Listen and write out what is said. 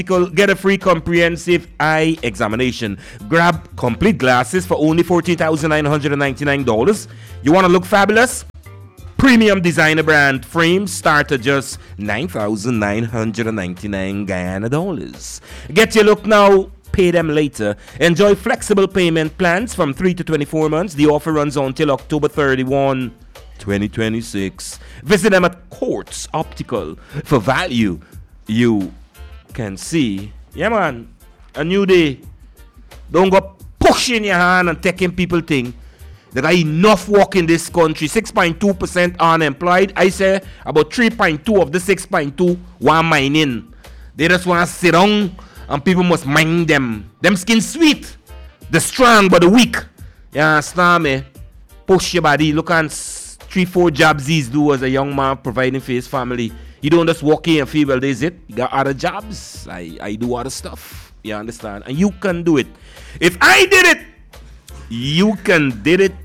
Get a free comprehensive eye examination. Grab complete glasses for only $14,999. You want to look fabulous? Premium designer brand frames start at just 9,999 Guyana dollars. Get your look now, pay them later. Enjoy flexible payment plans from 3 to 24 months. The offer runs until October 31, 2026. Visit them at Quartz Optical for value you can see. Yeah, man. A new day. Don't go pushing your hand and taking people thing. There are enough work in this country. 6.2% unemployed. I say about 3.2 of the 6.2 want mining. They just want to sit down and people must mine them. Them skin sweet. The strong but the weak. You understand me? Push your body. Look at 3-4 jobs he's do as a young man providing for his family. You don't just walk in and feel, well, there's it. You got other jobs. I do other stuff. You understand? And you can do it. If I did it, you can did it